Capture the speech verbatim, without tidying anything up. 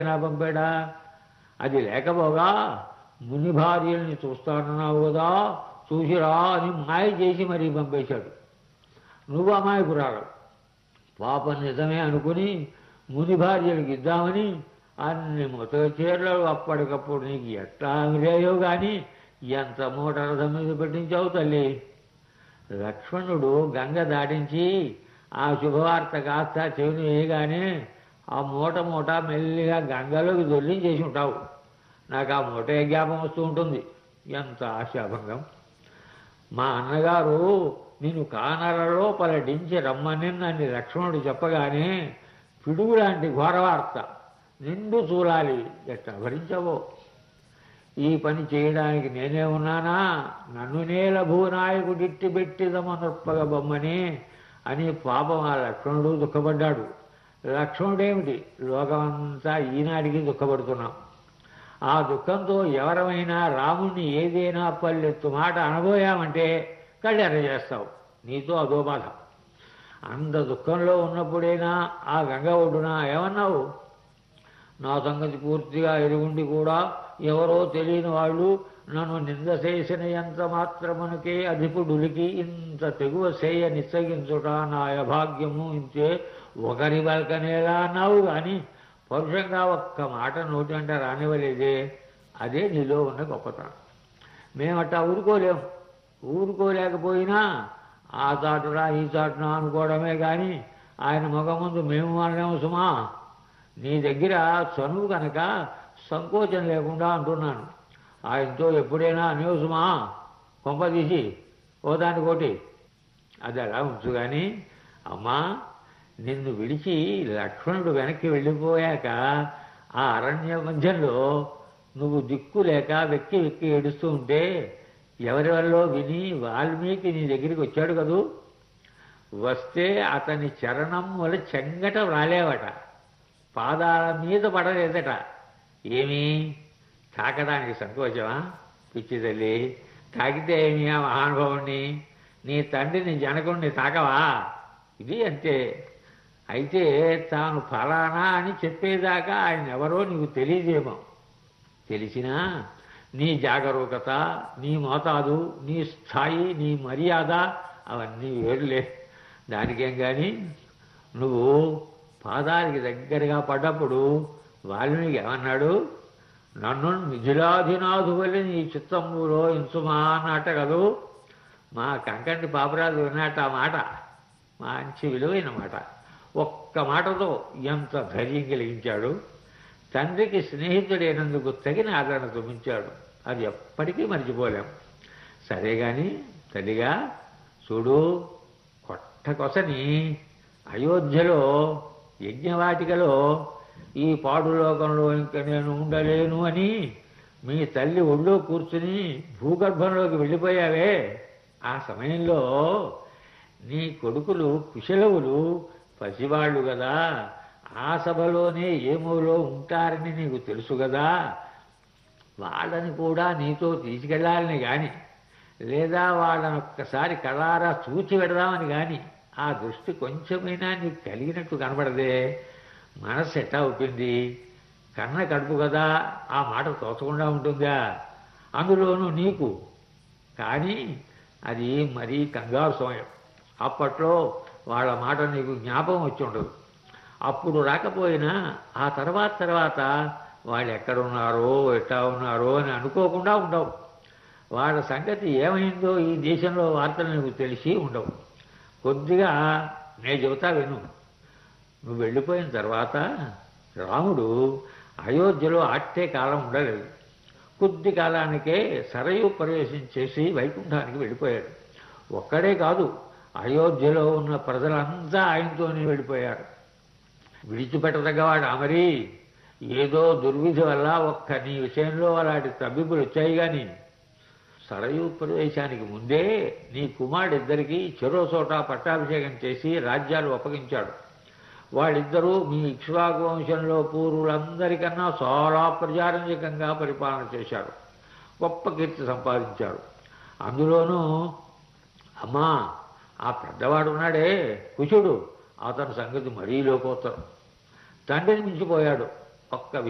పంపాడా? అది లేకపోగా ముని భార్యల్ని చూస్తానన్నావు కదా, చూసిరా అని మాయ చేసి మరీ పంపేశాడు. నువ్వు అమాయకురాలు. పాపం నిజమే అనుకుని ముని భార్యలకు ఇద్దామని అన్ని మొత్తం చీరలు అప్పటికప్పుడు నీకు ఎట్లా లేయో కానీ ఎంత మూట రథం మీద పెట్టించావు తల్లి. లక్ష్మణుడు గంగ దాటించి ఆ శుభవార్త కాస్త చెవిని వేయగానే ఆ మూట మూట మెల్లిగా గంగలోకి దొర్లించేసి ఉంటావు. నాకు ఆ మూటే జ్ఞాపం వస్తూ ఉంటుంది. ఎంత ఆశాభంగం! మా అన్నగారు నేను కానరలో పలటించి రమ్మని నన్ను లక్ష్మణుడు చెప్పగానే పిడుగు లాంటి ఘోరవార్త నిండు చూలాలి ఎట్లా భరించవో. ఈ పని చేయడానికి నేనే ఉన్నానా? నన్ను నేల భూనాయకుడిట్టి పెట్టిదమనొప్పగ బొమ్మని అని పాపం ఆ లక్ష్మణుడు దుఃఖపడ్డాడు. లక్ష్మణుడేమిటి, లోకమంతా ఈనాటికి దుఃఖపడుతున్నాం. ఆ దుఃఖంతో ఎవరమైనా రాముణ్ణి ఏదైనా పల్లెత్తు మాట అనబోయామంటే కళ్ళెర్ర చేస్తావు. నీతో అదో బాధ. అంత దుఃఖంలో ఉన్నప్పుడైనా ఆ గంగ ఒడ్డున ఏమన్నావు? నా సంగతి పూర్తిగా ఎరుగుండి కూడా ఎవరో తెలియని వాళ్ళు నన్ను నింద చేసిన ఎంత మాత్రమునకే అధిపుడులికి ఇంత తెగువ చేయ నిస్సగించుట నా అభాగ్యము, ఇంతే ఒకరి బల్కనేలా అన్నావు. కానీ పరుషంగా ఒక్క మాట నోటి అంటే రానివ్వలేదే. అదే నీలో ఉన్న గొప్పతనం. మేమట్టా ఊరుకోలేము. ఊరుకోలేకపోయినా ఆ చాటురా ఈ చాటున అనుకోవడమే కానీ ఆయన ముఖ ముందు మేము అనలేము సుమా. నీ దగ్గర చనువు కనుక సంకోచం లేకుండా అంటున్నాను. ఆయనతో ఎప్పుడైనా అనేవు సుమా, కొంప తీసి ఓ దాని కోటి. అది అలా ఉంచు. కానీ అమ్మా, నిన్ను విడిచి లక్ష్మణుడు వెనక్కి వెళ్ళిపోయాక ఆ అరణ్య మధ్యంలో నువ్వు దిక్కు లేక వెక్కి వెక్కి ఏడుస్తూ ఉంటే ఎవరి వల్ల విని వాల్మీకి నీ దగ్గరికి వచ్చాడు కదూ. వస్తే అతని చరణం వల్ల చెంగట రాలేవట, పాదాల మీద పడలేదట. ఏమీ తాకడానికి సంకోచమా పిచ్చి తల్లి? తాకితే ఏమి ఆ మహానుభావుణ్ణి, నీ తండ్రిని జనకుణ్ణి తాకవా? ఇది అంతే. అయితే తాను ఫలానా అని చెప్పేదాకా ఆయన ఎవరో నీకు తెలియదేమో. తెలిసినా నీ జాగరూకత, నీ మోతాదు, నీ స్థాయి, నీ మర్యాద అవన్నీ వేరులే. దానికేం కానీ నువ్వు పాదానికి దగ్గరగా పడ్డప్పుడు వాల్మీకి ఏమన్నాడు? నన్ను మిథిలాధినాథు వల్ల నీ చిత్తంలో ఇంచుమా అన్నట్ట కదూ. మా కంకంటి పాపరాజు విన్నట్ట ఆ మాట. మంచి విలువైన మాట. ఒక్క మాటతో ఎంత ధైర్యం కలిగించాడు. తండ్రికి స్నేహితుడైనందుకు తగిన ఆదరణ చూపించాడు. అది ఎప్పటికీ మర్చిపోలేం. సరే కానీ తల్లిగా చూడు, కొట్టకొసని అయోధ్యలో యజ్ఞవాటికలో ఈ పాడులోకంలో ఇంక నేను ఉండలేను అని మీ తల్లి ఒళ్ళో కూర్చుని భూగర్భంలోకి వెళ్ళిపోయావే. ఆ సమయంలో నీ కొడుకులు కుశలవులు పసివాళ్ళు కదా, ఆ సభలోనే ఏమోలో ఉంటారని నీకు తెలుసు కదా. వాళ్ళని కూడా నీతో తీసుకెళ్ళాలని కానీ, లేదా వాళ్ళని ఒక్కసారి కళారా చూచి పెడదామని కానీ ఆ దృష్టి కొంచెమైనా నీకు కలిగినట్టు కనబడదే. మనస్సు ఎట్టా అవుతుంది? కన్న కడుపు కదా, ఆ మాట తోచకుండా ఉంటుందా? అందులోనూ నీకు. కానీ అది మరీ కంగారు సమయం. అప్పట్లో వాళ్ళ మాట నీకు జ్ఞాపకం వచ్చి ఉండదు. అప్పుడు రాకపోయినా ఆ తర్వాత తర్వాత వాళ్ళు ఎక్కడున్నారో ఎట్టా ఉన్నారో అని అనుకోకుండా ఉండవు. వాళ్ళ సంగతి ఏమైందో ఈ దేశంలో వార్తలు నీకు తెలిసి ఉండవు. కొద్దిగా నేను చెబుతా విను. నువ్వు వెళ్ళిపోయిన తర్వాత రాముడు అయోధ్యలో అట్టే కాలం ఉండలేదు. కొద్ది కాలానికే సరయు ప్రవేశం చేసి వైకుంఠానికి వెళ్ళిపోయాడు. ఒక్కడే కాదు, అయోధ్యలో ఉన్న ప్రజలంతా ఆయనతోనే వెళ్ళిపోయారు. విడిచిపెట్టదగ్గవాడు అమరి. ఏదో దుర్విధి వల్ల ఒక్క నీ విషయంలో అలాంటి తబ్బిబ్బులు వచ్చాయి. కానీ సరయూ ప్రవేశానికి ముందే నీ కుమారుడిద్దరికీ చెరో చోట పట్టాభిషేకం చేసి రాజ్యాలు అప్పగించాడు. వాళ్ళిద్దరూ మీ ఇక్ష్వాకు వంశంలో పూర్వులందరికన్నా చాలా ప్రజారంజకంగా పరిపాలన చేశారు. గొప్ప కీర్తి సంపాదించారు. అందులోనూ అమ్మా, ఆ పెద్దవాడు ఉన్నాడే కుశుడు, అతని సంగతి మరీ లోకోత్తరం. తండ్రిని మించిపోయాడు. ఒక్క